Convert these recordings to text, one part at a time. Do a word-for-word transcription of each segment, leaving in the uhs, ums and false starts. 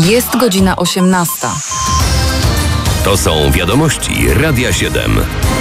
Jest godzina osiemnasta. To są wiadomości Radia siedem.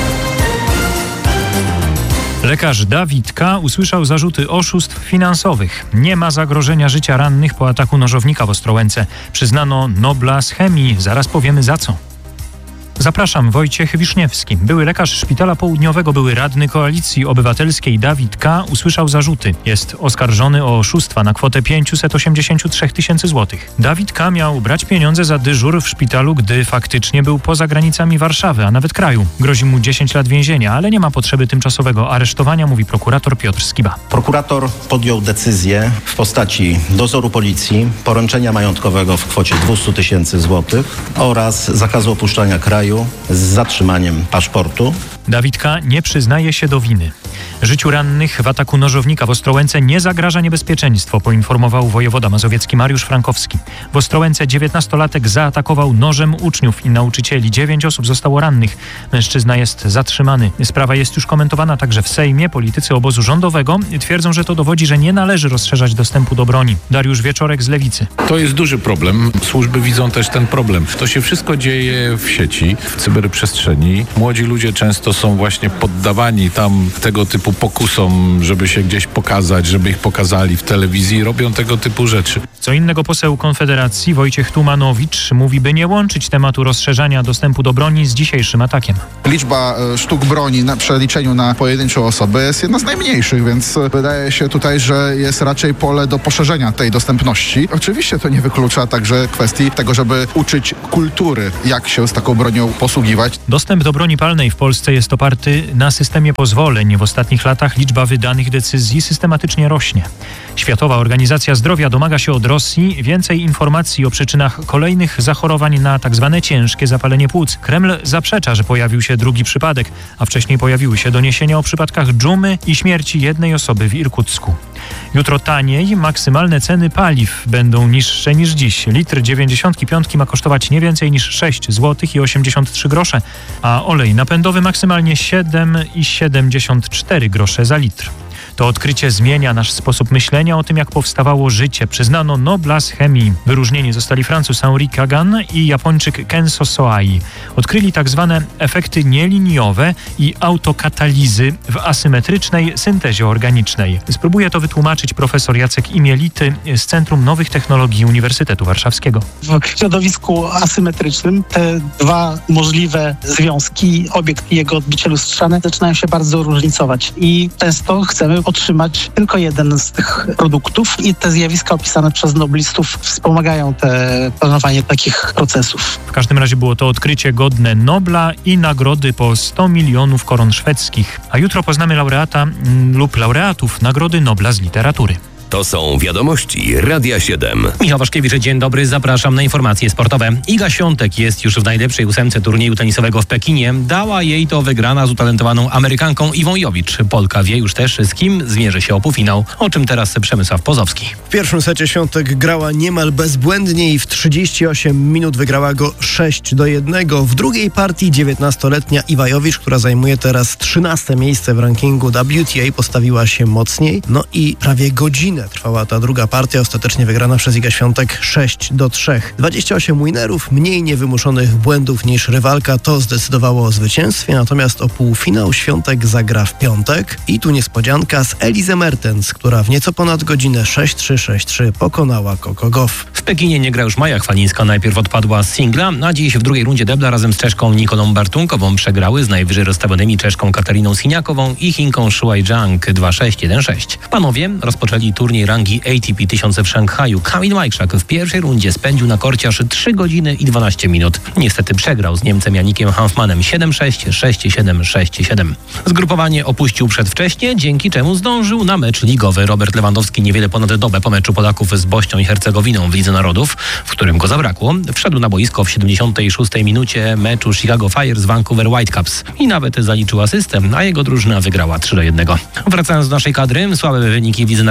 Lekarz Dawid K. usłyszał zarzuty oszustw finansowych. Nie ma zagrożenia życia rannych po ataku nożownika w Ostrołęce. Przyznano Nobla z chemii. Zaraz powiemy za co. Zapraszam, Wojciech Wiszniewski. Były lekarz Szpitala Południowego, były radny Koalicji Obywatelskiej Dawid K. usłyszał zarzuty. Jest oskarżony o oszustwa na kwotę pięćset osiemdziesiąt trzy tysięcy złotych. Dawid K. miał brać pieniądze za dyżur w szpitalu, gdy faktycznie był poza granicami Warszawy, a nawet kraju. Grozi mu dziesięć lat więzienia, ale nie ma potrzeby tymczasowego aresztowania, mówi prokurator Piotr Skiba. Prokurator podjął decyzję w postaci dozoru policji, poręczenia majątkowego w kwocie dwieście tysięcy złotych oraz zakazu opuszczania kraju z zatrzymaniem paszportu. Dawid K. nie przyznaje się do winy. Życiu rannych w ataku nożownika w Ostrołęce nie zagraża niebezpieczeństwo, poinformował wojewoda mazowiecki Mariusz Frankowski. W Ostrołęce dziewiętnastolatek zaatakował nożem uczniów i nauczycieli. Dziewięć osób zostało rannych. Mężczyzna jest zatrzymany. Sprawa jest już komentowana także w Sejmie. Politycy obozu rządowego twierdzą, że to dowodzi, że nie należy rozszerzać dostępu do broni. Dariusz Wieczorek z Lewicy. To jest duży problem. Służby widzą też ten problem. To się wszystko dzieje w sieci, w cyberprzestrzeni. Młodzi ludzie często są właśnie poddawani tam tego typu pokusom, żeby się gdzieś pokazać, żeby ich pokazali w telewizji. Robią tego typu rzeczy. Co innego poseł Konfederacji Wojciech Tumanowicz mówi, by nie łączyć tematu rozszerzania dostępu do broni z dzisiejszym atakiem. Liczba e, sztuk broni na przeliczeniu na pojedynczą osobę jest jedna z najmniejszych, więc wydaje się tutaj, że jest raczej pole do poszerzenia tej dostępności. Oczywiście to nie wyklucza także kwestii tego, żeby uczyć kultury, jak się z taką bronią posługiwać. Dostęp do broni palnej w Polsce jest oparty na systemie pozwoleń. W ostatnich latach liczba wydanych decyzji systematycznie rośnie. Światowa Organizacja Zdrowia domaga się od Rosji więcej informacji o przyczynach kolejnych zachorowań na tzw. ciężkie zapalenie płuc. Kreml zaprzecza, że pojawił się drugi przypadek, a wcześniej pojawiły się doniesienia o przypadkach dżumy i śmierci jednej osoby w Irkucku. Jutro taniej maksymalne ceny paliw będą niższe niż dziś. Litr dziewięćdziesiątki piątki ma kosztować nie więcej niż sześć złotych i osiemdziesiąt trzy grosze, a olej napędowy maksymalnie siedem i siedemdziesiąt cztery grosze za litr. To odkrycie zmienia nasz sposób myślenia o tym, jak powstawało życie. Przyznano Nobla z chemii. Wyróżnieni zostali Francuz Henri Kagan i Japończyk Kenzo Soai. Odkryli tak zwane efekty nieliniowe i autokatalizy w asymetrycznej syntezie organicznej. Spróbuje to wytłumaczyć profesor Jacek Imielity z Centrum Nowych Technologii Uniwersytetu Warszawskiego. W środowisku asymetrycznym te dwa możliwe związki, obiekt i jego odbicie lustrzane, zaczynają się bardzo różnicować i często chcemy otrzymać tylko jeden z tych produktów i te zjawiska opisane przez noblistów wspomagają te planowanie takich procesów. W każdym razie było to odkrycie godne Nobla i nagrody po sto milionów koron szwedzkich. A jutro poznamy laureata mm, lub laureatów Nagrody Nobla z literatury. To są wiadomości Radia siedem. Michał Waszkiewicz, dzień dobry, zapraszam na informacje sportowe. Iga Świątek jest już w najlepszej ósemce turnieju tenisowego w Pekinie. Dała jej to wygrana z utalentowaną Amerykanką Iwą Jowicz. Polka wie już też, z kim zmierzy się o półfinał, o czym teraz Przemysław Pozowski. W pierwszym secie Świątek grała niemal bezbłędnie i w trzydzieści osiem minut wygrała go sześć do jednego. W drugiej partii dziewiętnastoletnia Iwa Jowicz, która zajmuje teraz trzynaste miejsce w rankingu W T A, postawiła się mocniej. No i prawie godzinę trwała ta druga partia, ostatecznie wygrana przez Igę Świątek sześć do trzech. dwadzieścia osiem winerów, mniej niewymuszonych błędów niż rywalka, to zdecydowało o zwycięstwie, natomiast o półfinał Świątek zagra w piątek i tu niespodzianka z Elise Mertens, która w nieco ponad godzinę sześć trzy sześć trzy pokonała Coco Gauff. W Pekinie nie gra już Maja Chwalińska, najpierw odpadła z singla, a dziś w drugiej rundzie debla razem z Czeszką Nikolą Bartunkową przegrały z najwyżej rozstawionymi Czeszką Katariną Siniakową i Chinką Shuai Zhang dwa sześć jeden sześć. Panowie rozpoczęli turniej rangi A T P tysiąc w Szanghaju. Kamil Majkrzak w pierwszej rundzie spędził na korcie aż trzy godziny i dwanaście minut. Niestety przegrał z Niemcem Janikiem Hanfmanem siedem sześć, sześć siedem, sześć siedem. Zgrupowanie opuścił przedwcześnie, dzięki czemu zdążył na mecz ligowy. Robert Lewandowski niewiele ponad dobę po meczu Polaków z Bośnią i Hercegowiną w Lidze Narodów, w którym go zabrakło, wszedł na boisko w siedemdziesiątej szóstej minucie meczu Chicago Fire z Vancouver Whitecaps i nawet zaliczył asystę, a jego drużyna wygrała trzy do jednego. Wracając do naszej kadry, słabe wyniki w Lidze Narodów z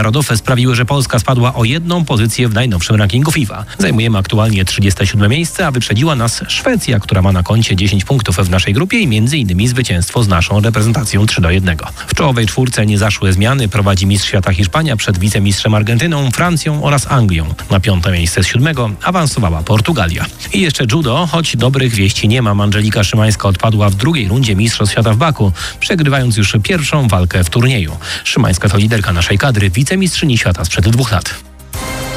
sprawiły, że Polska spadła o jedną pozycję w najnowszym rankingu FIFA. Zajmujemy aktualnie trzydzieste siódme miejsce, a wyprzedziła nas Szwecja, która ma na koncie dziesięć punktów w naszej grupie i między innymi zwycięstwo z naszą reprezentacją trzy do jednego. W czołowej czwórce nie zaszły zmiany. Prowadzi mistrz świata Hiszpania przed wicemistrzem Argentyną, Francją oraz Anglią. Na piąte miejsce z siódmego awansowała Portugalia. I jeszcze judo, choć dobrych wieści nie ma. Angelika Szymańska odpadła w drugiej rundzie Mistrzostw Świata w Baku, przegrywając już pierwszą walkę w turnieju. Szymańska to liderka naszej kadry, wicemistrzyni świata sprzed dwóch lat.